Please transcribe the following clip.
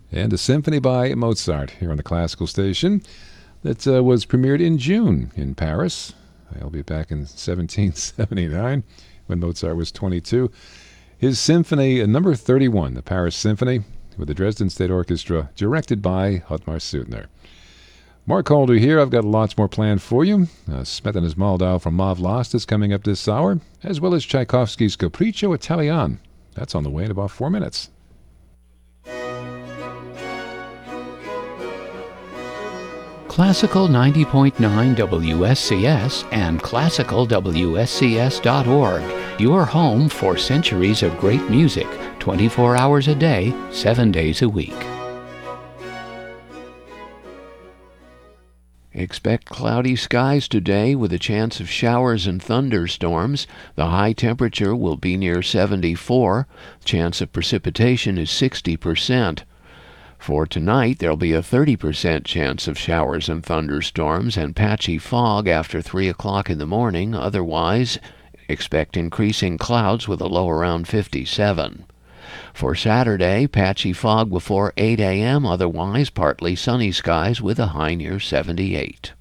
and a symphony by Mozart here on the Classical Station that was premiered in June in Paris. I'll be back in 1779 when Mozart was 22. His symphony, number 31, the Paris Symphony, with the Dresden State Orchestra, directed by Ottmar Suttner. Mark Holder here. I've got lots more planned for you. Smetana's Moldau from Mav Lost is coming up this hour, as well as Tchaikovsky's Capriccio Italian. That's on the way in about 4 minutes. Classical 90.9 WSCS and classicalwscs.org. Your home for centuries of great music, 24 hours a day, 7 days a week. Expect cloudy skies today with a chance of showers and thunderstorms. The high temperature will be near 74. Chance of precipitation is 60%. For tonight, there'll be a 30% chance of showers and thunderstorms and patchy fog after 3 o'clock in the morning. Otherwise, expect increasing clouds with a low around 57. For Saturday, patchy fog before 8 a.m., otherwise partly sunny skies with a high near 78.